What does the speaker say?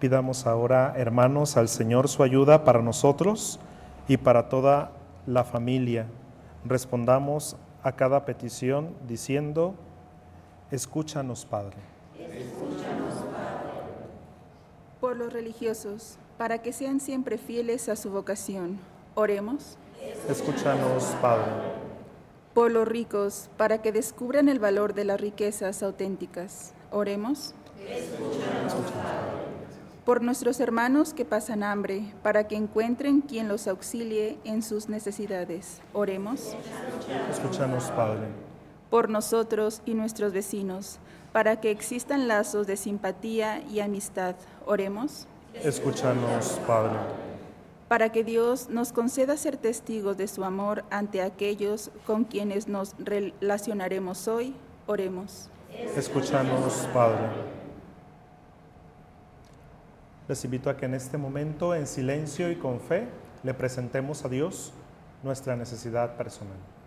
Pidamos ahora, hermanos, al Señor su ayuda para nosotros y para toda la familia. Respondamos a cada petición diciendo: escúchanos, Padre. Escúchanos, Padre. Por los religiosos, para que sean siempre fieles a su vocación, oremos. Escúchanos, Padre. Por los ricos, para que descubran el valor de las riquezas auténticas, oremos. Escúchanos, Padre. Por nuestros hermanos que pasan hambre, para que encuentren quien los auxilie en sus necesidades, oremos. Escúchanos, Padre. Por nosotros y nuestros vecinos, para que existan lazos de simpatía y amistad, oremos. Escúchanos, Padre. Para que Dios nos conceda ser testigos de su amor ante aquellos con quienes nos relacionaremos hoy, oremos. Escúchanos, Padre. Les invito a que en este momento, en silencio y con fe, le presentemos a Dios nuestra necesidad personal.